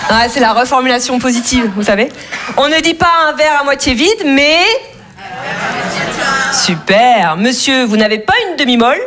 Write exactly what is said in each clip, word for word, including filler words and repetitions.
Ouais, c'est la reformulation positive, vous savez. On ne dit pas un verre à moitié vide, mais... Super. Monsieur, vous n'avez pas une demi-molle?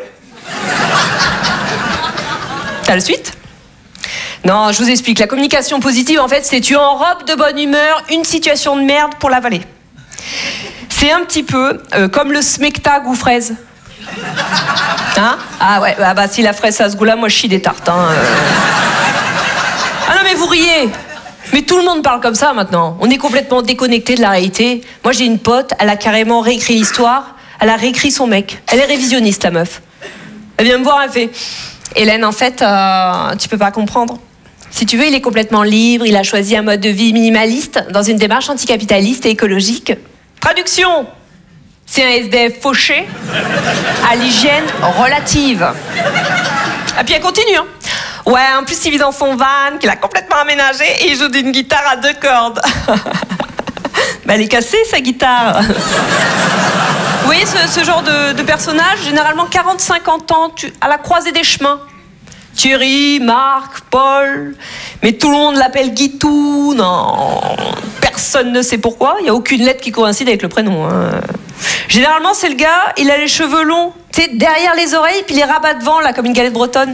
T'as la suite? Non, je vous explique. La communication positive, en fait, c'est tu enrobes de bonne humeur une situation de merde pour l'avaler. C'est un petit peu euh, comme le smecta goût fraise. Hein? Ah ouais, bah, bah si la fraise ça a ce goût-là, moi je chie des tartes. Hein, euh... Ah non mais vous riez. Mais tout le monde parle comme ça maintenant. On est complètement déconnecté de la réalité. Moi j'ai une pote, elle a carrément réécrit l'histoire. Elle a réécrit son mec. Elle est révisionniste la meuf. Elle vient me voir, elle fait Hélène, en fait, euh, tu peux pas comprendre. Si tu veux, il est complètement libre. Il a choisi un mode de vie minimaliste dans une démarche anticapitaliste et écologique. Traduction. C'est un S D F fauché à l'hygiène relative. Et puis elle continue. Hein. Ouais, en plus il vit dans son van, qu'il a complètement aménagé et il joue d'une guitare à deux cordes. Bah elle est cassée sa guitare. Vous voyez ce, ce genre de, de personnage, généralement quarante à cinquante ans, tu, à la croisée des chemins. Thierry, Marc, Paul, mais tout le monde l'appelle Guitou, non. Personne ne sait pourquoi, il n'y a aucune lettre qui coïncide avec le prénom. Hein. Généralement, c'est le gars, il a les cheveux longs, tu sais, derrière les oreilles, puis les rabats devant, là, comme une galette bretonne.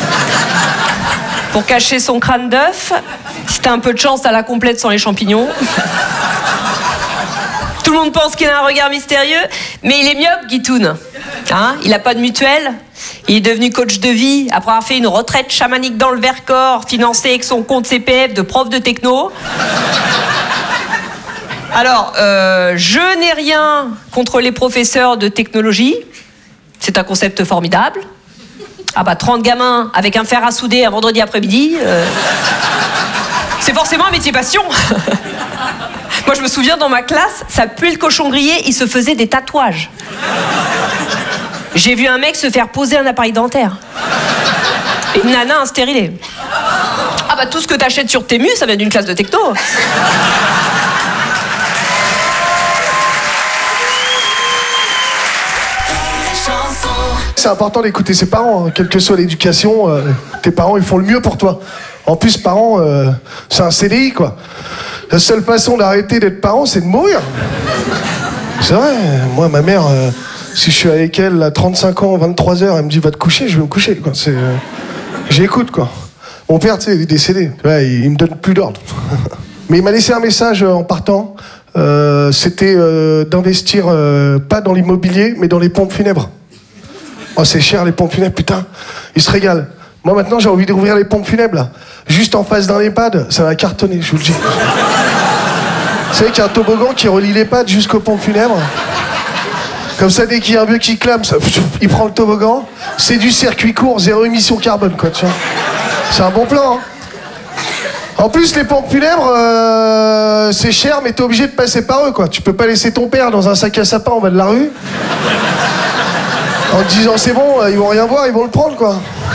Pour cacher son crâne d'œuf. Si t'as un peu de chance, t'as la complète sans les champignons. Tout le monde pense qu'il a un regard mystérieux, mais il est myope, Guitoun. Hein, il n'a pas de mutuelle. Il est devenu coach de vie après avoir fait une retraite chamanique dans le Vercors, financée avec son compte C P F de prof de techno. Alors, euh, je n'ai rien contre les professeurs de technologie. C'est un concept formidable. Ah bah, trente gamins avec un fer à souder un vendredi après-midi, euh, c'est forcément un métier passion. Moi, je me souviens, dans ma classe, ça puait le cochon grillé, il se faisait des tatouages. J'ai vu un mec se faire poser un appareil dentaire. Et une nana, un stérilet. Ah bah, tout ce que t'achètes sur Temu, ça vient d'une classe de techno. C'est important d'écouter ses parents, hein. Quelle que soit l'éducation, euh, tes parents ils font le mieux pour toi. En plus, parents, euh, c'est un C D I quoi. La seule façon d'arrêter d'être parent, c'est de mourir. C'est vrai, moi ma mère, euh, si je suis avec elle à trente-cinq ans, vingt-trois heures, elle me dit va te coucher, je vais me coucher quoi. C'est, euh, j'écoute quoi. Mon père, tu sais, il est décédé, ouais, il, il me donne plus d'ordre. Mais il m'a laissé un message en partant. Euh, c'était euh, d'investir euh, pas dans l'immobilier, mais dans les pompes funèbres. Oh, c'est cher les pompes funèbres, putain. Ils se régalent. Moi, maintenant, j'ai envie d'ouvrir les pompes funèbres, là. Juste en face d'un EHPAD, ça va cartonner, je vous le dis. Vous savez qu'il y a un toboggan qui relie l'EHPAD jusqu'aux pompes funèbres. Comme ça, dès qu'il y a un vieux qui clame, ça, il prend le toboggan. C'est du circuit court, zéro émission carbone, quoi, tu vois. C'est un bon plan, hein. En plus, les pompes funèbres, euh, c'est cher, mais t'es obligé de passer par eux, quoi. Tu peux pas laisser ton père dans un sac à sapin en bas de la rue. En te disant c'est bon, ils vont rien voir, ils vont le prendre quoi.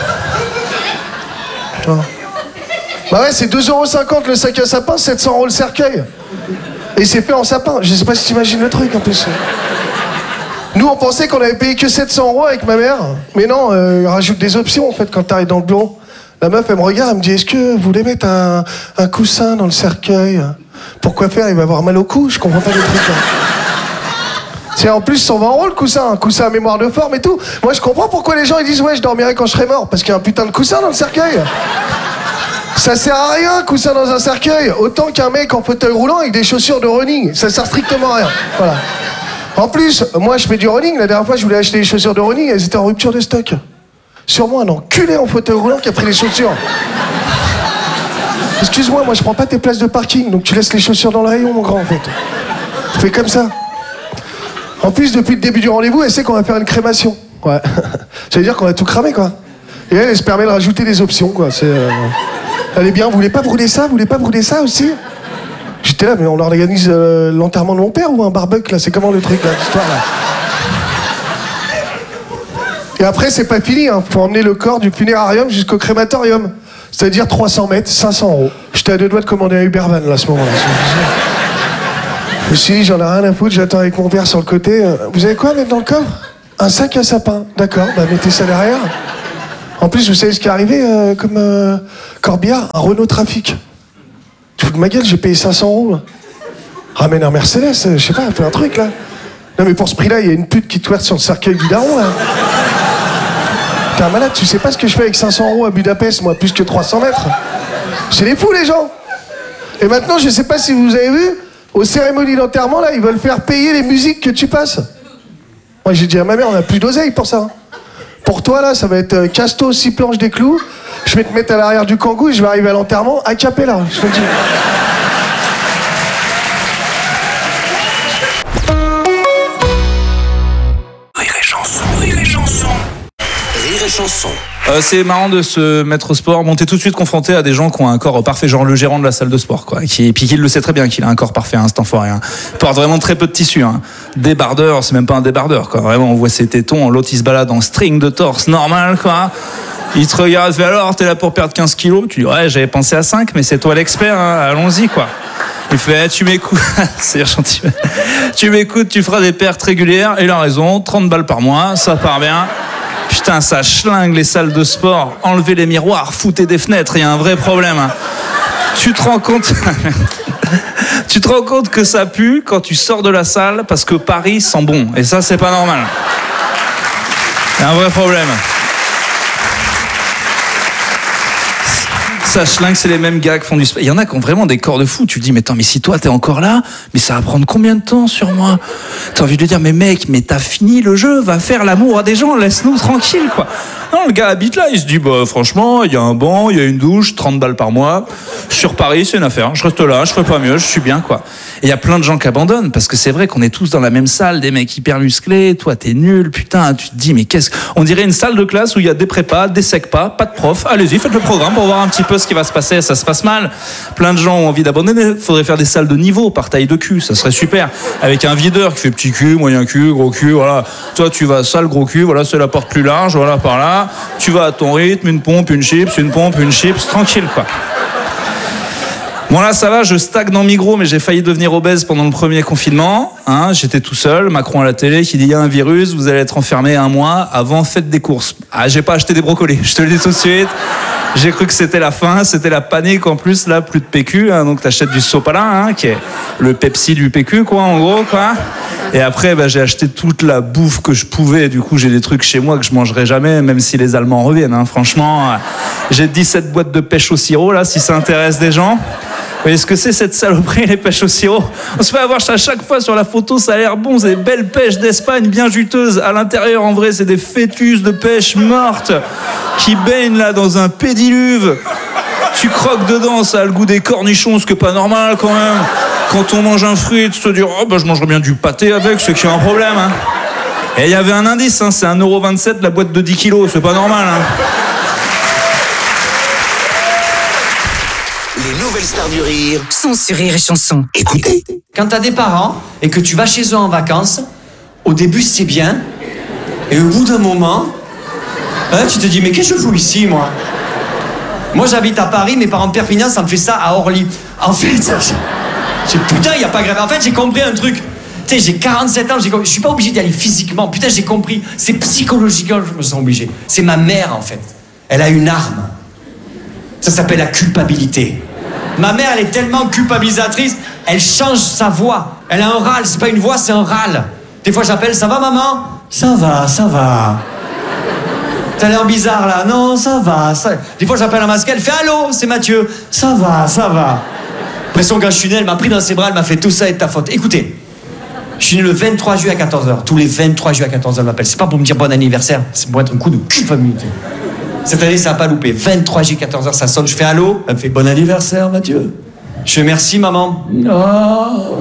Bah ouais, c'est deux euros cinquante le sac à sapin, sept cents euros le cercueil. Et c'est fait en sapin. Je sais pas si t'imagines le truc en plus. Nous on pensait qu'on avait payé que sept cents euros avec ma mère. Mais non, euh, rajoute des options en fait quand t'arrives dans le bureau. La meuf elle me regarde, elle me dit est-ce que vous voulez mettre un, un coussin dans le cercueil? Pourquoi faire? Il va avoir mal au cou, je comprends pas les trucs là. C'est en plus cent vingt euros le coussin, un coussin à mémoire de forme et tout. Moi je comprends pourquoi les gens ils disent ouais je dormirai quand je serai mort, parce qu'il y a un putain de coussin dans le cercueil. Ça sert à rien un coussin dans un cercueil, autant qu'un mec en fauteuil roulant avec des chaussures de running, ça sert strictement à rien. Voilà. En plus, moi je fais du running, la dernière fois je voulais acheter des chaussures de running, elles étaient en rupture de stock. Sûrement un enculé en fauteuil roulant qui a pris les chaussures. Excuse-moi, moi je prends pas tes places de parking, donc tu laisses les chaussures dans le rayon mon grand en fait. Fais comme ça. En plus, depuis le début du rendez-vous, elle sait qu'on va faire une crémation. Ouais. Ça veut dire qu'on va tout cramer, quoi. Et elle, elle se permet de rajouter des options, quoi. C'est, euh... Elle est bien, vous voulez pas brûler ça? Vous voulez pas brûler ça aussi? J'étais là, mais on organise euh, l'enterrement de mon père ou un barbecue, là? C'est comment le truc, là, l'histoire, là? Et après, c'est pas fini, hein. Faut emmener le corps du funérarium jusqu'au crématorium. C'est-à-dire trois cents mètres, cinq cents euros. J'étais à deux doigts de commander un Ubervan, là, à ce moment-là. Je me suis dit, j'en ai rien à foutre, j'attends avec mon père sur le côté. Vous avez quoi à mettre dans le coffre? Un sac à sapin. D'accord, bah mettez ça derrière. En plus, vous savez ce qui est arrivé euh, comme euh, corbillard? Un Renault Trafic. Tu fous de ma gueule, j'ai payé cinq cents euros. Là. Ramène un Mercedes, je sais pas, fais un truc là. Non mais pour ce prix-là, il y a une pute qui twerk sur le cercueil du daron là. T'es un malade, tu sais pas ce que je fais avec cinq cents euros à Budapest, moi, plus que trois cents mètres. C'est des fous les gens. Et maintenant, je sais pas si vous avez vu, aux cérémonies d'enterrement là, ils veulent faire payer les musiques que tu passes. Moi j'ai dit à ma mère, on a plus d'oseille pour ça. Pour toi là, ça va être euh, Casto, six planches des clous. Je vais te mettre à l'arrière du kangou et je vais arriver à l'enterrement a cappella, je te le dis. Rire et chanson, rire et chanson, rire et chanson. Euh, c'est marrant de se mettre au sport. Bon, t'es tout de suite confronté à des gens qui ont un corps parfait, genre le gérant de la salle de sport, quoi. Qui, puis qui le sait très bien qu'il a un corps parfait, hein, cet enfoiré. Hein. Il porte vraiment très peu de tissu. Hein. Débardeur, c'est même pas un débardeur, quoi. Vraiment, on voit ses tétons. L'autre, il se balade en string de torse normal, quoi. Il te regarde, fait alors, t'es là pour perdre quinze kilos. Tu dis, ouais, j'avais pensé à cinq, mais c'est toi l'expert, hein. Allons-y, quoi. Il fait, tu m'écoutes, c'est gentil. Tu m'écoutes, tu feras des pertes régulières. Et il a raison, trente balles par mois, ça part bien. Putain, ça schlingue les salles de sport. Enlevez les miroirs, foutez des fenêtres, il y a un vrai problème. Hein. Tu te rends compte Tu te rends compte que ça pue quand tu sors de la salle parce que Paris sent bon. Et ça, c'est pas normal. Il y a un vrai problème. Ça schlingue, c'est les mêmes gars qui font du sport. Il y en a qui ont vraiment des corps de fou. Tu te dis, mais attends, mais si toi t'es encore là, mais ça va prendre combien de temps sur moi? T'as envie de lui dire, mais mec, mais t'as fini le jeu, va faire l'amour à des gens, laisse-nous tranquille, quoi. Non, le gars habite là, il se dit, bah franchement, il y a un banc, il y a une douche, trente balles par mois. Sur Paris, c'est une affaire. Je reste là, je ferai pas mieux, je suis bien, quoi. Et il y a plein de gens qui abandonnent parce que c'est vrai qu'on est tous dans la même salle, des mecs hyper musclés. Toi, t'es nul, putain. Tu te dis, mais qu'est-ce on dirait une salle de classe où il y a des prépas, des sec-pas, pas de prof. Allez-y, faites le programme pour voir un petit peu ce qui va se passer. Ça se passe mal. Plein de gens ont envie d'abandonner. Faudrait faire des salles de niveau par taille de cul. Ça serait super. Avec un videur qui fait petit cul, moyen cul, gros cul, voilà. Toi, tu vas salle, gros cul, voilà, c'est la porte plus large, voilà, par là. Tu vas à ton rythme, une pompe, une chips, une pompe, une chips, tranquille, quoi. Bon là ça va, je stagne en micro, mais j'ai failli devenir obèse pendant le premier confinement. Hein, j'étais tout seul, Macron à la télé qui dit il y a un virus, vous allez être enfermé un mois, avant faites des courses. Ah j'ai pas acheté des brocolis, je te le dis tout de suite. J'ai cru que c'était la fin, c'était la panique en plus, là plus de P Q, hein, donc t'achètes du sopalin, hein, qui est le Pepsi du P Q quoi en gros quoi. Et après bah, j'ai acheté toute la bouffe que je pouvais, du coup j'ai des trucs chez moi que je mangerai jamais, même si les Allemands reviennent. Hein, franchement, j'ai dix-sept boîtes de pêche au sirop là, si ça intéresse des gens. Vous voyez ce que c'est cette saloperie, les pêches au sirop? On se fait avoir à chaque fois sur la photo, ça a l'air bon, c'est des belles pêches d'Espagne bien juteuses. À l'intérieur, en vrai, c'est des fœtus de pêche mortes qui baignent là dans un pédiluve. Tu croques dedans, ça a le goût des cornichons, ce qui est pas normal quand même. Quand on mange un fruit, tu te dis, oh bah je mangerais bien du pâté avec, c'est qu'il y a un problème. Hein. Et il y avait un indice, hein, c'est un euro vingt-sept la boîte de dix kilos, c'est pas normal. Hein. Les nouvelles stars du rire sont sur Rire et Chanson. Écoutez. Quand t'as des parents et que tu vas chez eux en vacances, au début c'est bien, et au bout d'un moment, hein, tu te dis mais qu'est-ce que je fous ici moi? Moi j'habite à Paris, mes parents de Perpignan, ça me fait ça à Orly. En fait, j'ai, putain, y a pas grave. En fait, j'ai compris un truc. Tu sais, j'ai quarante-sept ans, j'ai, je suis pas obligé d'y aller physiquement. Putain, j'ai compris. C'est psychologiquement, je me sens obligé. C'est ma mère en fait. Elle a une arme. Ça s'appelle la culpabilité. Ma mère, elle est tellement culpabilisatrice, elle change sa voix. Elle a un râle, c'est pas une voix, c'est un râle. Des fois, j'appelle, ça va maman? Ça va, ça va. T'as l'air bizarre là, non, ça va. Ça... Des fois, j'appelle un masque, elle fait allô, c'est Mathieu. Ça va, ça va. Après son gars, je suis né, elle m'a pris dans ses bras, elle m'a fait tout ça est de ta faute. Écoutez, je suis né le vingt-trois juillet à quatorze heures. Tous les vingt-trois juillet à quatorze heures, elle m'appelle. C'est pas pour me dire bon anniversaire, c'est pour être un coup de culpabilité. Cette année, ça n'a pas loupé. vingt-trois juillet, quatorze heures, ça sonne. Je fais allô? Elle me fait bon anniversaire, Mathieu. Je fais merci, maman. Oh.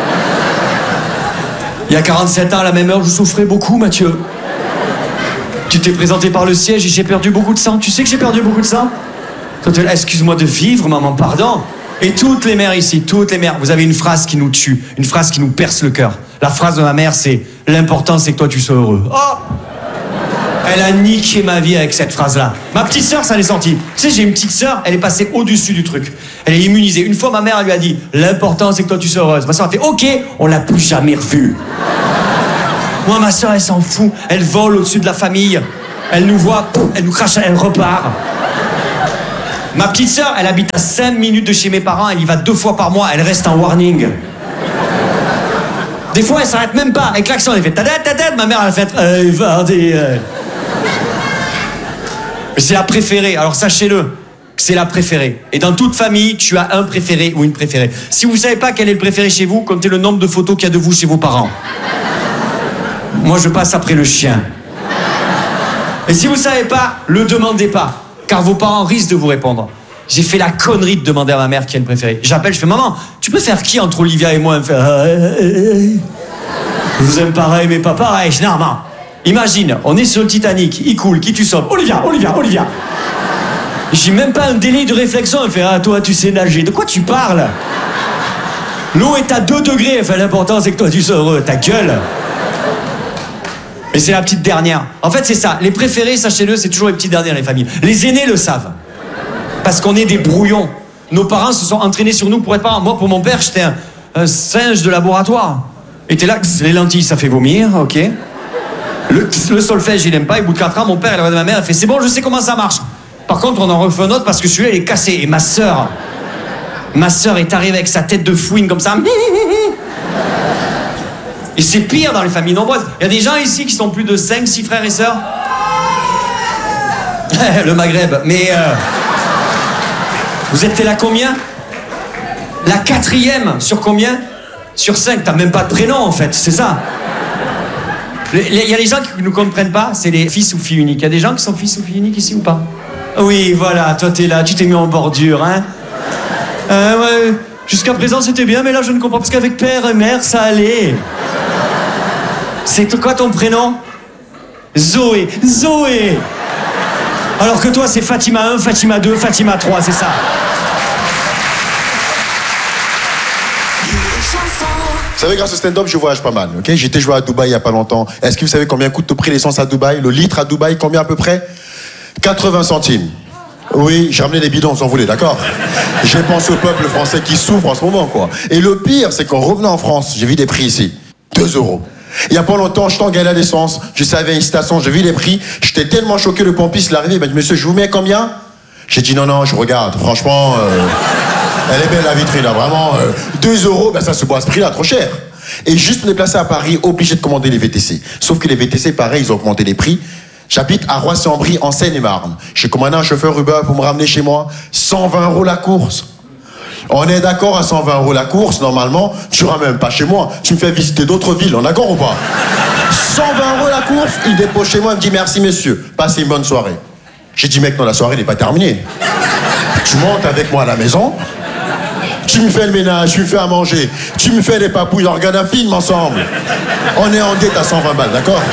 Il y a quarante-sept ans, à la même heure, je souffrais beaucoup, Mathieu. Tu t'es présenté par le siège et j'ai perdu beaucoup de sang. Tu sais que j'ai perdu beaucoup de sang? Excuse-moi de vivre, maman, pardon. Et toutes les mères ici, toutes les mères, vous avez une phrase qui nous tue, une phrase qui nous perce le cœur. La phrase de ma mère, c'est « L'important, c'est que toi, tu sois heureux. » Oh! Elle a niqué ma vie avec cette phrase-là. Ma petite sœur, ça l'est senti. Tu sais, j'ai une petite sœur, elle est passée au-dessus du truc. Elle est immunisée. Une fois, ma mère, elle lui a dit « L'important, c'est que toi, tu sois heureuse. » Ma sœur a fait « Ok, on l'a plus jamais revue. » Moi, ma sœur, elle s'en fout. Elle vole au-dessus de la famille. Elle nous voit, elle nous crache, elle repart. Ma petite sœur, elle habite à cinq minutes de chez mes parents, elle y va deux fois par mois, elle reste en warning. Des fois, elle s'arrête même pas, avec l'accent, elle fait ta tête, ta tête, ma mère, elle fait euh, Vardy, euh. Mais c'est la préférée, alors sachez-le, c'est la préférée. Et dans toute famille, tu as un préféré ou une préférée. Si vous savez pas quel est le préféré chez vous, comptez le nombre de photos qu'il y a de vous chez vos parents. Moi, je passe après le chien. Et si vous savez pas, le demandez pas, car vos parents risquent de vous répondre. J'ai fait la connerie de demander à ma mère qui est le préféré. J'appelle, je fais maman, tu préfères qui entre Olivia et moi? Elle me fait ah, euh, euh, je vous aime pareil, mais pas pareil. Je dis non, maman. Imagine, on est sur le Titanic, il coule, qui tu sauves? Olivia, Olivia, Olivia. J'ai même pas un délai de réflexion. Elle fait ah toi tu sais nager. De quoi tu parles? L'eau est à deux degrés. Elle fait l'important c'est que toi tu sois heureux. Ta gueule. Et c'est la petite dernière. En fait c'est ça. Les préférés, sachez-le, c'est toujours les petites dernières les familles. Les aînés le savent. Parce qu'on est des brouillons. Nos parents se sont entraînés sur nous pour être parents. Moi pour mon père j'étais un, un singe de laboratoire. Et t'es là, les lentilles ça fait vomir, ok. Le, le solfège il aime pas. Et au bout de quatre ans mon père il regarde ma mère. Elle fait c'est bon je sais comment ça marche. Par contre, on en refait un autre parce que celui-là, il est cassé. Et ma sœur, ma sœur est arrivée avec sa tête de fouine comme ça. Et c'est pire dans les familles nombreuses. Il y a des gens ici qui sont plus de cinq, six frères et sœurs. Le Maghreb. Mais euh, vous êtes là combien? La quatrième. Sur combien? Sur cinq. T'as même pas de prénom en fait, c'est ça. Il y a les gens qui ne comprennent pas, c'est les fils ou filles uniques. Il y a des gens qui sont fils ou filles uniques ici ou pas? Oui, voilà, toi t'es là, tu t'es mis en bordure, hein. Euh, ouais, jusqu'à présent c'était bien, mais là je ne comprends pas, parce qu'avec père et mère, ça allait. C'est quoi ton prénom? Zoé, Zoé. Alors que toi c'est Fatima un, Fatima deux, Fatima trois, c'est ça. Vous savez, grâce au stand-up, je voyage pas mal, ok? J'étais joué à Dubaï il y a pas longtemps. Est-ce que vous savez combien coûte le prix l'essence à Dubaï? Le litre à Dubaï, combien à peu près? quatre-vingts centimes. Oui, j'ai ramené des bidons, si on voulait, d'accord? J'ai pensé au peuple français qui souffre en ce moment, quoi. Et le pire, c'est qu'en revenant en France, j'ai vu des prix ici. deux euros. Il y a pas longtemps, je tanguais à l'essence, je savais une station, j'ai vu les prix, j'étais tellement choqué, le pompiste, il est arrivé, il m'a dit, monsieur, je vous mets combien? J'ai dit, non, non, je regarde, franchement, euh, elle est belle la vitrine, là, vraiment, euh, deux euros, ben ça se boit à ce prix-là, trop cher. Et juste me déplacer à Paris, obligé de commander les V T C. Sauf que les V T C, pareil, ils ont augmenté les prix. J'habite à Roissy-en-Brie, en Seine-et-Marne. J'ai commandé un chauffeur Uber pour me ramener chez moi. cent vingt euros la course. On est d'accord à cent vingt euros la course, normalement, tu ne ramènes pas chez moi. Tu me fais visiter d'autres villes, on est d'accord ou pas? cent vingt euros la course, il dépose chez moi, il me dit merci monsieur, passez une bonne soirée. J'ai dit mec, non, la soirée n'est pas terminée. Tu montes avec moi à la maison, tu me fais le ménage, tu me fais à manger, tu me fais des papouilles, on regarde un film ensemble. On est en dette à cent vingt balles, d'accord?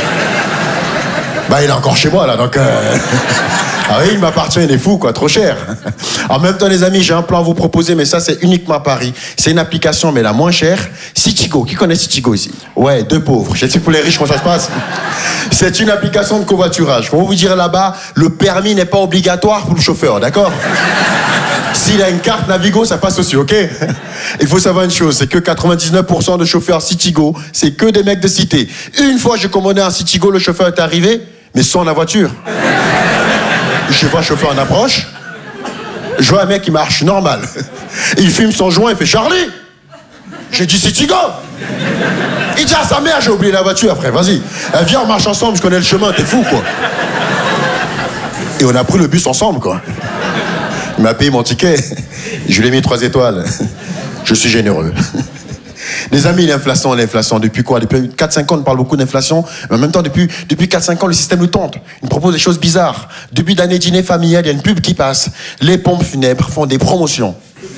Bah il est encore chez moi là, donc euh... ah oui, il m'appartient, il est fou quoi, trop cher. En même temps les amis, j'ai un plan à vous proposer, mais ça c'est uniquement à Paris. C'est une application mais la moins chère, Citigo. Qui connaît Citigo ici? Ouais, deux pauvres. Je sais pour les riches comment ça se passe. C'est une application de covoiturage. Comment vous dire là-bas, le permis n'est pas obligatoire pour le chauffeur, d'accord? S'il a une carte Navigo, ça passe aussi, ok? Il faut savoir une chose, c'est que quatre-vingt-dix-neuf pour cent de chauffeurs Citigo, c'est que des mecs de cité. Une fois j'ai commandé un Citigo, le chauffeur est arrivé, mais sans la voiture. Je vois un chauffeur en approche, je vois un mec qui marche normal. Il fume son joint, il fait Charlie. J'ai dit Citigo. Il dit à sa mère, j'ai oublié la voiture après, vas-y. Elle vient, on marche ensemble, je connais le chemin, t'es fou quoi. Et on a pris le bus ensemble quoi. Il m'a payé mon ticket, je lui ai mis trois étoiles. Je suis généreux. Les amis, l'inflation, l'inflation, depuis quoi? Depuis quatre cinq ans, on parle beaucoup d'inflation, mais en même temps, depuis, depuis quatre cinq ans, le système nous tente. Il nous propose des choses bizarres. Début d'année dîner familial, il y a une pub qui passe. Les pompes funèbres font des promotions.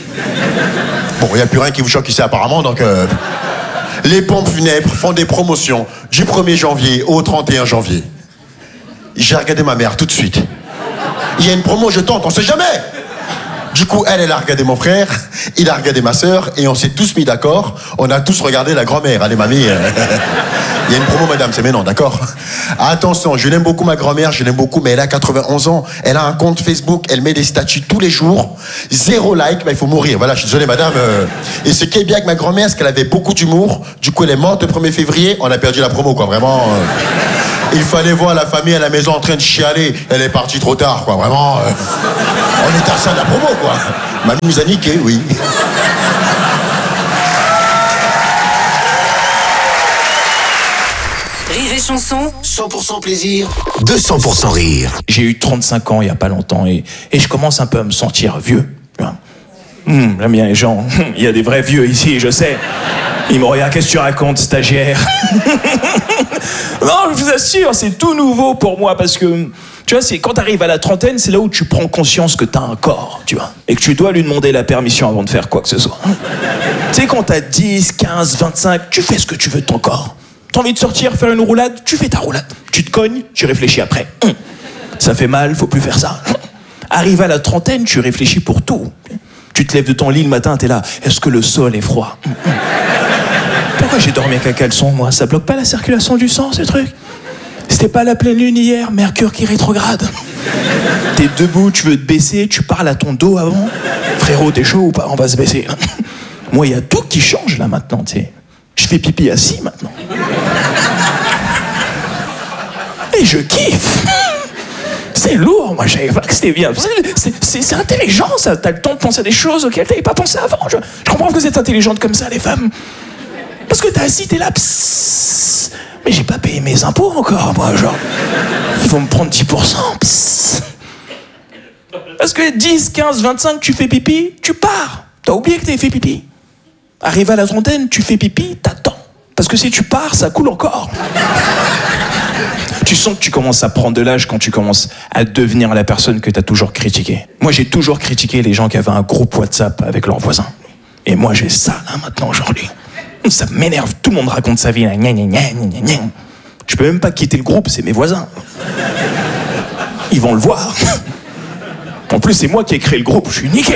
Bon, il n'y a plus rien qui vous choque ici apparemment, donc... Euh... Les pompes funèbres font des promotions du premier janvier au trente et un janvier. J'ai regardé ma mère tout de suite. Il y a une promo, je tente, on sait jamais. Du coup, elle, elle a regardé mon frère, il a regardé ma sœur, et on s'est tous mis d'accord. On a tous regardé la grand-mère. Allez, mamie. Il y a une promo, madame, c'est maintenant, d'accord? Attention, je l'aime beaucoup, ma grand-mère, je l'aime beaucoup, mais elle a quatre-vingt-onze ans. Elle a un compte Facebook, elle met des statuts tous les jours. Zéro like, bah, il faut mourir. Voilà, je suis désolé, madame. Euh... Et ce qui est bien avec ma grand-mère, c'est qu'elle avait beaucoup d'humour. Du coup, elle est morte le premier février, on a perdu la promo, quoi, vraiment. Euh... Il fallait voir la famille à la maison en train de chialer. Elle est partie trop tard, quoi, vraiment. Euh... On était à ça de la promo, quoi. Mamie nous a niqué, oui. Rire et chanson, cent pour cent plaisir, deux cents pour cent rire. J'ai eu trente-cinq ans il y a pas longtemps et, et je commence un peu à me sentir vieux. Hum, j'aime bien les gens. Il y a des vrais vieux ici, je sais. Ils me regardent, qu'est-ce que tu racontes, stagiaire? Non, je vous assure, c'est tout nouveau pour moi parce que, tu vois, c'est quand tu arrives à la trentaine, c'est là où tu prends conscience que tu as un corps, tu vois, et que tu dois lui demander la permission avant de faire quoi que ce soit. Tu sais, quand t'as dix, quinze, vingt-cinq, tu fais ce que tu veux de ton corps. T'as envie de sortir, faire une roulade, tu fais ta roulade. Tu te cognes, tu réfléchis après. Hum. Ça fait mal, faut plus faire ça. Arrive à la trentaine, tu réfléchis pour tout. Tu te lèves de ton lit le matin, t'es là. Est-ce que le sol est froid? Hum, hum. Pourquoi j'ai dormi avec un caleçon, moi? Ça bloque pas la circulation du sang, ce truc? C'était pas la pleine lune hier, Mercure qui rétrograde. T'es debout, tu veux te baisser, tu parles à ton dos avant. Frérot, t'es chaud ou pas? On va se baisser. Moi, il y a tout qui change là maintenant, tu sais. Je fais pipi assis maintenant. Et je kiffe. C'est lourd, moi je savais pas que c'était bien. C'est, c'est, c'est intelligent ça, t'as le temps de penser à des choses auxquelles t'avais pas pensé avant. Je, je comprends que vous êtes intelligentes comme ça, les femmes. Parce que t'es assis, t'es là, psss. Mais j'ai pas payé mes impôts encore, moi, genre. Ils vont me prendre dix pour cent, psss. Parce que dix, quinze, vingt-cinq, tu fais pipi, tu pars. T'as oublié que t'avais fait pipi. Arrive à la trentaine, tu fais pipi, t'attends. Parce que si tu pars, ça coule encore. Tu sens que tu commences à prendre de l'âge quand tu commences à devenir la personne que t'as toujours critiquée. Moi, j'ai toujours critiqué les gens qui avaient un groupe WhatsApp avec leurs voisins. Et moi, j'ai ça, là, maintenant, aujourd'hui. Ça m'énerve, tout le monde raconte sa vie, là. Gna, gna, gna, gna, gna. Je peux même pas quitter le groupe, c'est mes voisins. Ils vont le voir. En plus, c'est moi qui ai créé le groupe, je suis niqué.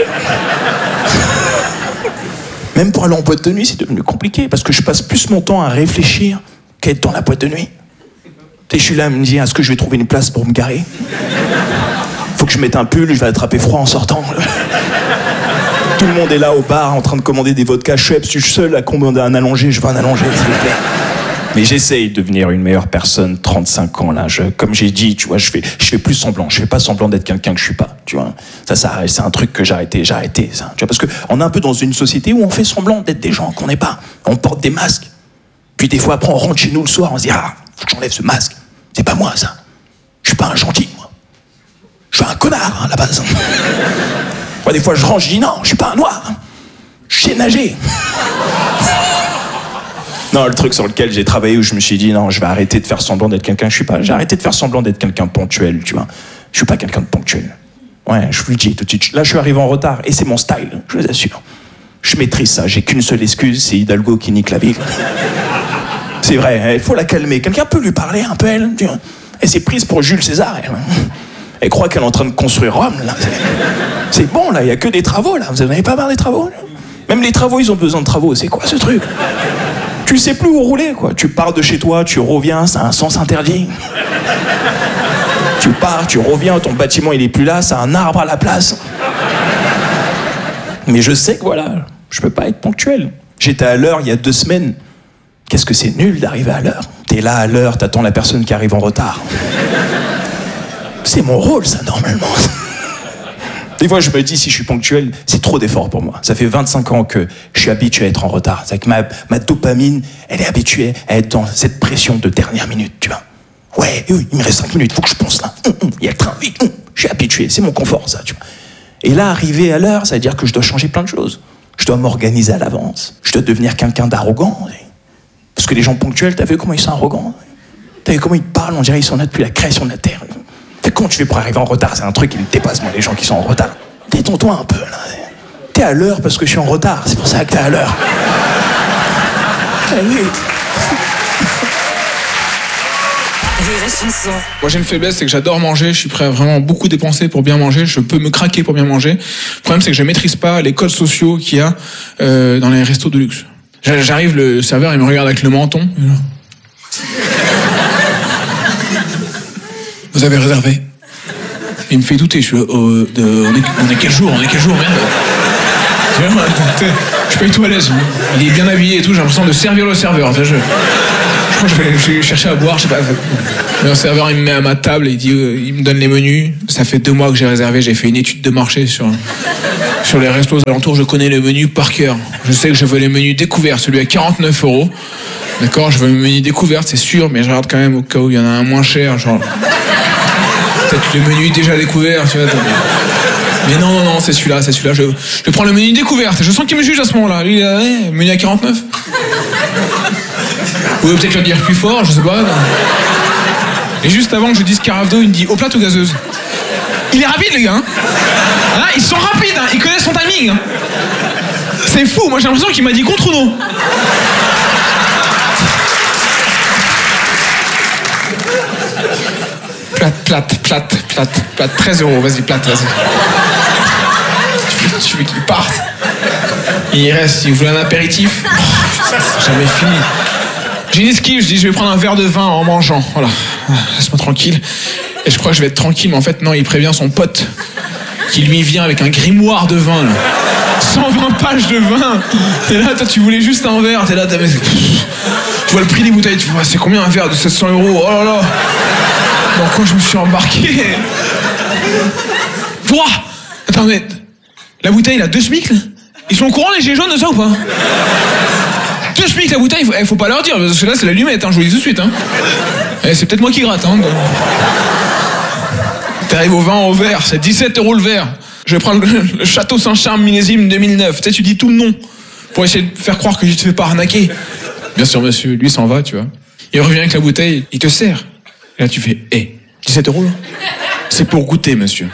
Même pour aller en boîte de nuit, c'est devenu compliqué, parce que je passe plus mon temps à réfléchir qu'à être dans la boîte de nuit. Et je suis là à me dire, est-ce que je vais trouver une place pour me garer? Faut que je mette un pull, je vais attraper froid en sortant. Tout le monde est là au bar en train de commander des vodka Schweppes, je suis seul à commander un allongé, je veux un allongé, s'il vous plaît. Mais j'essaye de devenir une meilleure personne, trente-cinq ans là. Je, comme j'ai dit, tu vois, je fais, je fais plus semblant. Je fais pas semblant d'être quelqu'un que je suis pas. Tu vois, ça, ça, c'est un truc que j'ai arrêté, j'ai arrêté ça. Tu vois, parce que on est un peu dans une société où on fait semblant d'être des gens qu'on n'est pas. On porte des masques. Puis des fois après on rentre chez nous le soir, on se dit ah, faut que j'enlève ce masque. C'est pas moi ça. Je suis pas un gentil moi. Je suis un connard hein, à la base. Moi des fois je rentre, je dis non, je suis pas un noir. Je sais nager. Non, le truc sur lequel j'ai travaillé où je me suis dit non, je vais arrêter de faire semblant d'être quelqu'un que je suis pas. J'ai arrêté de faire semblant d'être quelqu'un de ponctuel, tu vois. Je suis pas quelqu'un de ponctuel. Ouais, je vous le dis tout de suite. Là, je suis arrivé en retard et c'est mon style, je vous assure. Je maîtrise ça. J'ai qu'une seule excuse, c'est Hidalgo qui nique la ville. C'est vrai, il faut la calmer. Quelqu'un peut lui parler un peu, elle. Tu vois. Elle s'est prise pour Jules César, elle. Elle croit qu'elle est en train de construire Rome, là. C'est bon, là, il y a que des travaux, là. Vous n'en avez pas marre des travaux? Même les travaux, ils ont besoin de travaux. C'est quoi ce truc? Tu sais plus où rouler, quoi. Tu pars de chez toi, tu reviens, ça a un sens interdit. Tu pars, tu reviens, ton bâtiment il est plus là, ça a un arbre à la place. Mais je sais que voilà, je peux pas être ponctuel. J'étais à l'heure il y a deux semaines. Qu'est-ce que c'est nul d'arriver à l'heure. T'es là à l'heure, t'attends la personne qui arrive en retard. C'est mon rôle, ça, normalement. Des fois, je me dis, si je suis ponctuel, c'est trop d'efforts pour moi. Ça fait vingt-cinq ans que je suis habitué à être en retard. C'est que ma, ma dopamine, elle est habituée à être dans cette pression de dernière minute, tu vois. Ouais, oui, il me reste cinq minutes, faut que je pense là. Il y a le train, vite. Je suis habitué, c'est mon confort, ça, tu vois. Et là, arriver à l'heure, ça veut dire que je dois changer plein de choses. Je dois m'organiser à l'avance. Je dois devenir quelqu'un d'arrogant. Parce que les gens ponctuels, t'as vu comment ils sont arrogants? T'as vu comment ils parlent? On dirait qu'ils sont là depuis la création de la Terre. Comment tu fais pour arriver en retard? C'est un truc qui me dépasse, moi, les gens qui sont en retard. Détends-toi un peu, là. T'es à l'heure parce que je suis en retard. C'est pour ça que t'es à l'heure. Eh oui. Moi, j'ai une faiblesse, c'est que j'adore manger. Je suis prêt à vraiment beaucoup dépenser pour bien manger. Je peux me craquer pour bien manger. Le problème, c'est que je maîtrise pas les codes sociaux qu'il y a euh, dans les restos de luxe. J'arrive, le serveur, il me regarde avec le menton. Vous avez réservé? Il me fait douter, je suis là, euh, de, on, est, on est quel jour, on est quel jour, merde. Je suis pas du tout à l'aise. Il est bien habillé et tout, j'ai l'impression de servir le serveur. Je, je crois que je vais, je vais chercher à boire, je sais pas. Le serveur, il me met à ma table et il, dit, euh, il me donne les menus. Ça fait deux mois que j'ai réservé, j'ai fait une étude de marché sur, sur les restos aux alentours, je connais le menu par cœur. Je sais que je veux les menus découverts, celui à quarante-neuf euros. D'accord, je veux le menu découvert, c'est sûr, mais je regarde quand même au cas où il y en a un moins cher, genre... Peut-être le menu déjà découvert, tu vois. Mais non, non, non, c'est celui-là, c'est celui-là. Je, je prends le menu découverte. Je sens qu'il me juge à ce moment-là. Lui, il a, ouais, menu à quarante-neuf. Ou peut-être le dire plus fort, je sais pas. Et juste avant que je dise carafe d'eau, il me dit eau plate ou gazeuse. Il est rapide, les gars. Hein, hein, ils sont rapides, hein, ils connaissent son timing. Hein. C'est fou, moi j'ai l'impression qu'il m'a dit contre ou non. Plate, plate, plate, plate, plate, treize euros, vas-y, plate, vas-y. Tu veux qu'il parte. Il reste, il voulait un apéritif. Oh, putain, c'est jamais fini. J'ai une esquive, je dis je vais prendre un verre de vin en mangeant. Voilà, laisse-moi tranquille. Et je crois que je vais être tranquille, mais en fait, non, il prévient son pote qui lui vient avec un grimoire de vin, là. cent vingt pages de vin. Et là, toi, tu voulais juste un verre. T'es là, t'as... Tu vois le prix des bouteilles, tu vois, c'est combien un verre de sept cents euros? Oh là là. Dans quoi je me suis embarqué? Pouah! Attends, mais... La bouteille, là, deux SMIC, là? Ils sont au courant, les gilets jaunes, de ça, ou pas? Deux SMIC, la bouteille, faut, eh, faut pas leur dire, parce que là, c'est l'allumette, hein, je vous le dis tout de suite, hein. Eh, c'est peut-être moi qui gratte, hein. T'arrives au vin au verre, c'est dix-sept euros le verre. Je vais prendre le, le Château Saint-Charles millésime deux mille neuf. Tu sais, tu dis tout le nom, pour essayer de faire croire que je te fais pas arnaquer. Bien sûr, monsieur, lui s'en va, tu vois. Il revient avec la bouteille, il te sert. Et là, tu fais, hé, hey, dix-sept euros, là? C'est pour goûter, monsieur.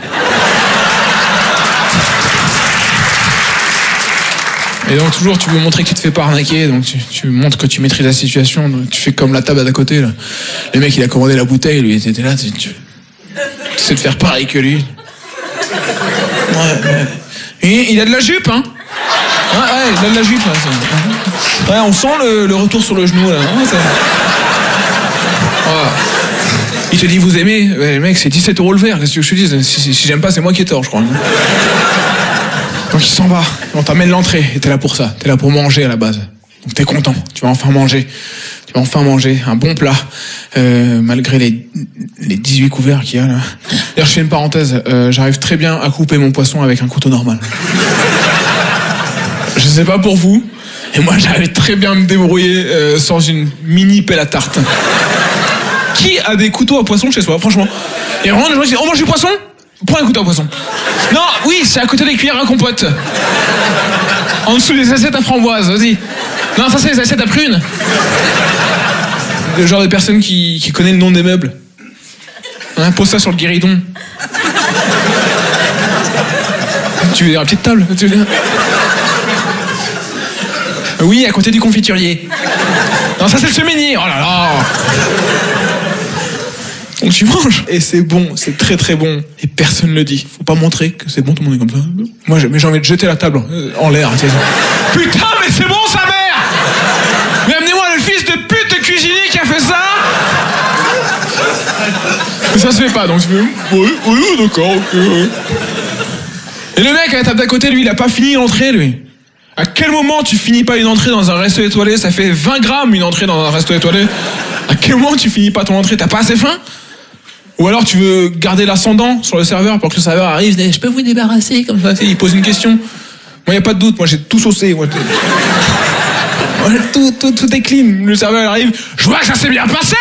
Et donc, toujours, tu veux montrer que tu te fais pas arnaquer, donc tu, tu montres que tu maîtrises la situation, donc tu fais comme la table d'à côté, là. Le mec, il a commandé la bouteille, lui, il était là, tu, tu, tu sais de faire pareil que lui. Ouais, ouais. Et il a de la jupe, hein? Ouais, ouais, il a de la jupe, là. Ouais, on sent le, le retour sur le genou, là. Ouais, c'est... Ouais. Il te dit, vous aimez? Ouais, mec, c'est dix-sept euros le verre, qu'est-ce que je te dis? Si, si, si j'aime pas, c'est moi qui ai tort, je crois. Donc il s'en va, on t'amène l'entrée, et t'es là pour ça, t'es là pour manger à la base. Donc t'es content, tu vas enfin manger. Tu vas enfin manger un bon plat, euh, malgré les, les dix-huit couverts qu'il y a là. D'ailleurs, je fais une parenthèse, euh, j'arrive très bien à couper mon poisson avec un couteau normal. Je sais pas pour vous, et moi j'arrive très bien à me débrouiller euh, sans une mini pelle à tarte. Qui a des couteaux à poisson chez soi, franchement? Et vraiment, les gens disent, on mange du poisson? Prends un couteau à poisson. Non, oui, c'est à côté des cuillères à compote. En dessous des assiettes à framboise, vas-y. Non, ça c'est les assiettes à prunes. Le genre de personne qui, qui connaît le nom des meubles. Hein, pose ça sur le guéridon. Tu veux dire la petite table? Tu veux dire... Oui, à côté du confiturier. Non, ça c'est le semainier. Oh là là. Donc tu manges, et c'est bon, c'est très très bon, et personne ne le dit. Faut pas montrer que c'est bon, tout le monde est comme ça. Moi, j'ai, mais j'ai envie de jeter la table en l'air. Putain, mais c'est bon, sa mère! Mais amenez-moi le fils de pute de cuisinier qui a fait ça! Mais ça se fait pas, donc tu fais, oui, oui, d'accord, ok. Et le mec à la table d'à côté, lui, il a pas fini l'entrée, lui. À quel moment tu finis pas une entrée dans un resto étoilé? Ça fait vingt grammes une entrée dans un resto étoilé. À quel moment tu finis pas ton entrée? T'as pas assez faim? Ou alors tu veux garder l'ascendant sur le serveur pour que le serveur arrive, je peux vous débarrasser comme ça, il pose une question. Moi, y a pas de doute, moi j'ai tout saucé. Moi, moi, tout, tout, tout est clean. Le serveur arrive, je vois que ça s'est bien passé.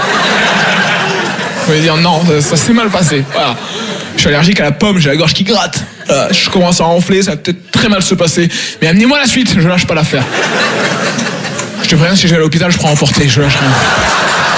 On va dire non, ça, ça s'est mal passé. Voilà. Je suis allergique à la pomme, j'ai la gorge qui gratte. Voilà, je commence à enfler, ça va peut-être très mal se passer. Mais amenez-moi la suite, je lâche pas l'affaire. Je te préviens, si je vais à l'hôpital, je prends emporter, je lâche rien.